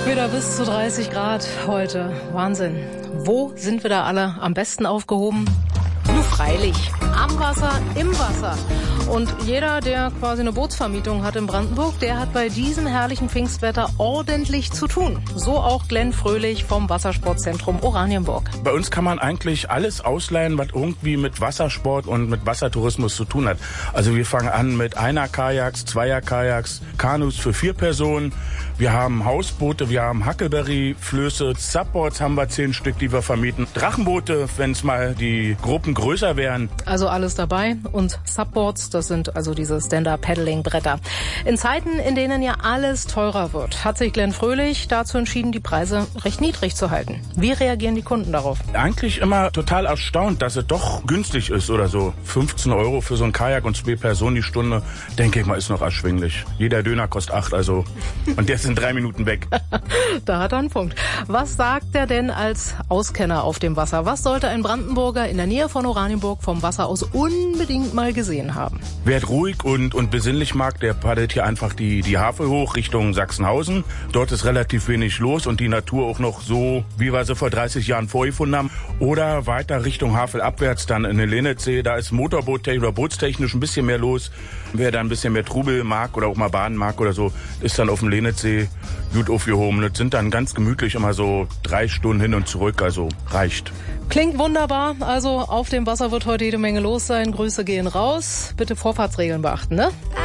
Wieder bis zu 30 Grad heute. Wahnsinn. Wo sind wir da alle am besten aufgehoben? Nur freilich. Am Wasser, im Wasser. Und jeder, der quasi eine Bootsvermietung hat in Brandenburg, der hat bei diesem herrlichen Pfingstwetter ordentlich zu tun. So auch Glenn Fröhlich vom Wassersportzentrum Oranienburg. Bei uns kann man eigentlich alles ausleihen, was irgendwie mit Wassersport und mit Wassertourismus zu tun hat. Also wir fangen an mit Einer-Kajaks, Zweier-Kajaks, Kanus für 4 Personen. Wir haben Hausboote, wir haben Huckleberry, Flöße, Subboards haben wir 10 Stück, die wir vermieten. Drachenboote, wenn es mal die Gruppen größer wären. Also alles dabei. Und Subboards, das sind also diese Stand-Up-Paddling-Bretter. In Zeiten, in denen ja alles teurer wird, hat sich Glenn Fröhlich dazu entschieden, die Preise recht niedrig zu halten. Wie reagieren die Kunden darauf? Eigentlich immer total erstaunt, dass es doch günstig ist oder so. 15 € für so ein Kajak und 2 Personen die Stunde, denke ich mal, ist noch erschwinglich. Jeder Döner kostet 8, also. Und der ist in 3 Minuten weg. Da hat er einen Punkt. Was sagt er denn als Auskenner auf dem Wasser? Was sollte ein Brandenburger in der Nähe von Oranienburg vom Wasser aus unbedingt mal gesehen haben? Wer es ruhig und besinnlich mag, der paddelt hier einfach die Havel hoch Richtung Sachsenhausen. Dort ist relativ wenig los und die Natur auch noch so, wie wir sie vor 30 Jahren vorgefunden haben. Oder weiter Richtung Havel abwärts, dann in den Lenitzsee. Da ist Motorboottechnisch oder bootstechnisch ein bisschen mehr los. Wer da ein bisschen mehr Trubel mag oder auch mal baden mag oder so, ist dann auf dem Lenitzsee gut aufgehoben. Das sind dann ganz gemütlich immer so 3 Stunden hin und zurück, also reicht. Klingt wunderbar. Also auf dem Wasser wird heute jede Menge los sein. Grüße gehen raus. Bitte Vorfahrtsregeln beachten, ne?